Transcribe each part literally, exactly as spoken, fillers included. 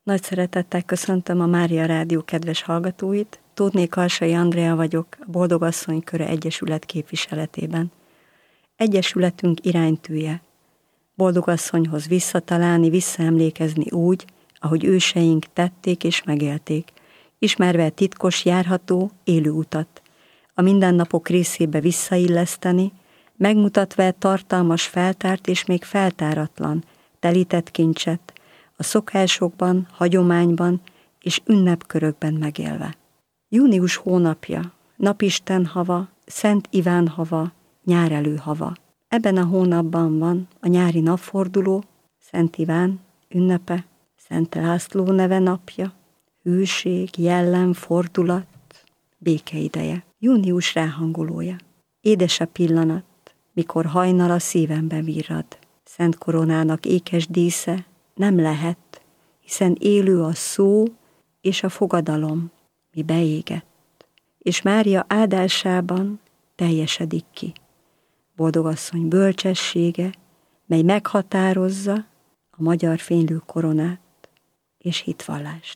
Nagy szeretettel köszöntöm a Mária Rádió kedves hallgatóit. Tóthné Karsai Andrea vagyok, a Boldogasszony Köre Egyesület képviseletében. Egyesületünk iránytűje. Boldogasszonyhoz visszatalálni, visszaemlékezni úgy, ahogy őseink tették és megélték, ismerve titkos, járható, élő utat, a mindennapok részébe visszailleszteni, megmutatva tartalmas, feltárt és még feltáratlan, telített kincset, a szokásokban, hagyományban és ünnepkörökben megélve. Június hónapja, Napisten hava, Szent Iván hava, nyárelő hava. Ebben a hónapban van a nyári napforduló, Szent Iván ünnepe, Szent László neve napja, hűség, jellem, fordulat, békeideje. Június ráhangolója. Édes a pillanat, mikor hajnal a szívembe virrad. Szent Koronának ékes dísze nem lehet, hiszen élő a szó és a fogadalom, mi beégett, és Mária áldásában teljesedik ki. Boldogasszony bölcsessége, mely meghatározza a magyar fénylő koronát és hitvallást.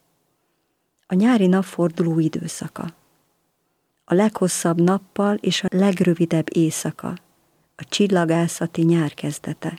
A nyári napforduló időszaka. A leghosszabb nappal és a legrövidebb éjszaka, a csillagászati nyár kezdete.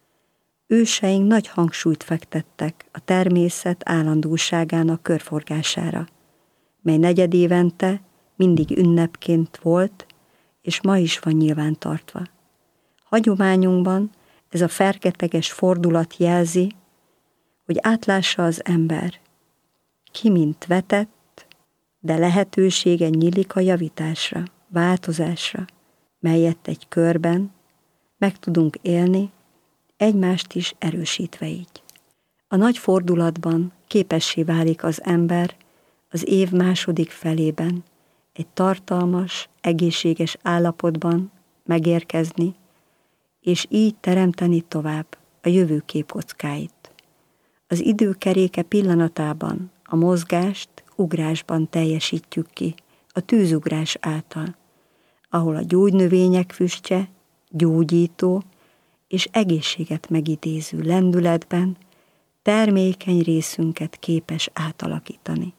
Őseink nagy hangsúlyt fektettek a természet állandóságának körforgására, mely negyedévente mindig ünnepként volt, és ma is van nyilvántartva. Hagyományunkban ez a fergeteges fordulat jelzi, hogy átlássa az ember, ki mint vetett, de lehetősége nyílik a javításra, változásra, melyet egy körben meg tudunk élni, egymást is erősítve így. A nagy fordulatban képessé válik az ember az év második felében egy tartalmas, egészséges állapotban megérkezni, és így teremteni tovább a jövő képkockáit. Az időkeréke pillanatában a mozgást ugrásban teljesítjük ki, a tűzugrás által, ahol a gyógynövények füstje gyógyító és egészséget megidéző lendületben termékeny részünket képes átalakítani.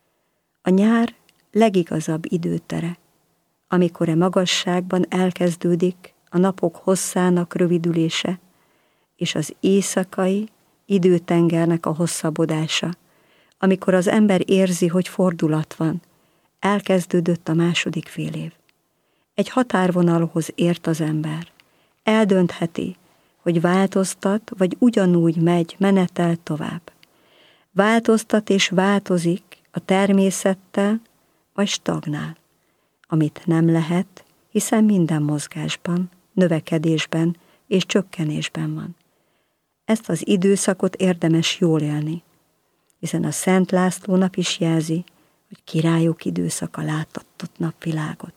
A nyár legigazabb időtere, amikor e magasságban elkezdődik a napok hosszának rövidülése, és az éjszakai időtengernek a hosszabbodása, amikor az ember érzi, hogy fordulat van, elkezdődött a második félév. Egy határvonalhoz ért az ember. Eldöntheti, hogy változtat, vagy ugyanúgy megy, menetel tovább. Változtat és változik a természettel, vagy stagnál, amit nem lehet, hiszen minden mozgásban, növekedésben és csökkenésben van. Ezt az időszakot érdemes jól élni, hiszen a Szent László nap is jelzi, hogy királyok időszaka láttatott napvilágot.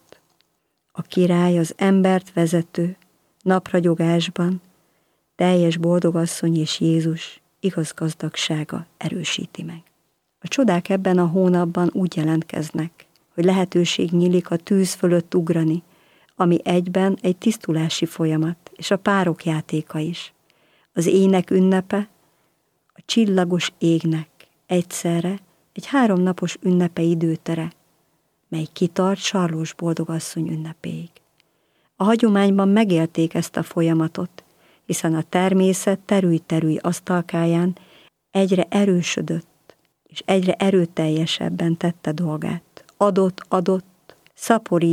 A király az embert vezető, napragyogásban, teljes boldogasszony és Jézus igaz gazdagsága erősíti meg. A csodák ebben a hónapban úgy jelentkeznek, hogy lehetőség nyílik a tűz fölött ugrani, ami egyben egy tisztulási folyamat, és a párok játéka is. Az ének ünnepe, a csillagos égnek egyszerre egy háromnapos ünnepe időtere, mely kitart Sarlós boldogasszony ünnepéig. A hagyományban megélték ezt a folyamatot, hiszen a természet terülj-terülj asztalkáján egyre erősödött, és egyre erőteljesebben tette dolgát. Adott-adott, szaporít